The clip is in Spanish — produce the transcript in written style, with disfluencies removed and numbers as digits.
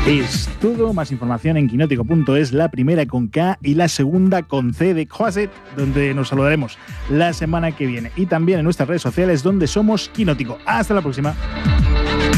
Es todo, más información en quinótico.es, la primera con K y la segunda con C de Quasit, donde nos saludaremos la semana que viene. Y también en nuestras redes sociales, donde somos Quinótico. Hasta la próxima.